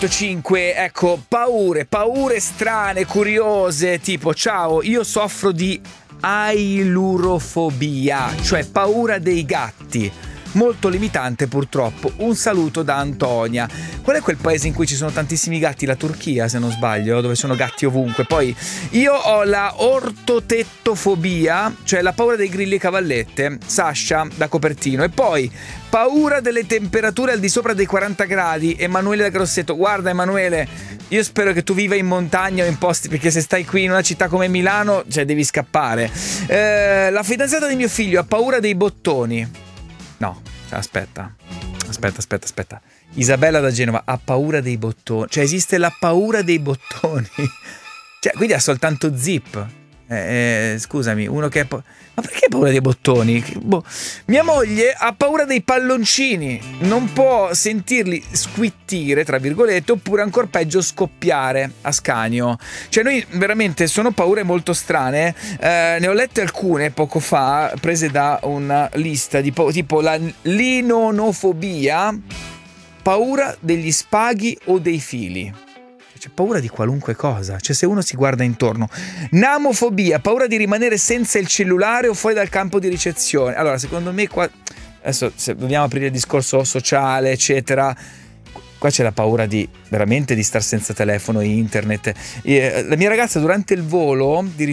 5, ecco, paure strane, curiose, tipo ciao, io soffro di ailurofobia, cioè paura dei gatti. Molto limitante purtroppo. Un saluto da Antonia. Qual è quel paese in cui ci sono tantissimi gatti? La Turchia, se non sbaglio, dove sono gatti ovunque. Poi io ho la ortotettofobia, cioè la paura dei grilli e cavallette. Sasha da Copertino. E poi paura delle temperature al di sopra dei 40 gradi. Emanuele da Grosseto. Guarda Emanuele, io spero che tu viva in montagna o in posti, perché se stai qui in una città come Milano, cioè devi scappare. La fidanzata di mio figlio ha paura dei bottoni. No, aspetta. Isabella da Genova ha paura dei bottoni. Cioè esiste la paura dei bottoni. Cioè, quindi ha soltanto zip. Scusami, uno che ma perché ha paura dei bottoni? Mia moglie ha paura dei palloncini. Non può sentirli squittire, tra virgolette, oppure ancora peggio scoppiare a scanio. Cioè noi veramente sono paure molto strane. Ne ho lette alcune poco fa, prese da una lista di tipo la linonofobia, paura degli spaghi o dei fili. C'è paura di qualunque cosa, cioè se uno si guarda intorno. Namofobia, paura di rimanere senza il cellulare o fuori dal campo di ricezione. Allora, secondo me qua, adesso se dobbiamo aprire il discorso sociale, eccetera, qua c'è la paura di veramente di star senza telefono e internet. La mia ragazza durante il volo di